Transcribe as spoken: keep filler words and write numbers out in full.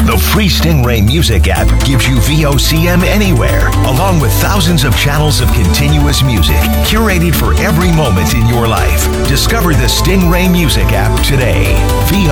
The free Stingray Music app gives you V O C M anywhere, along with thousands of channels of continuous music, curated for every moment in your life. Discover the Stingray Music app today. V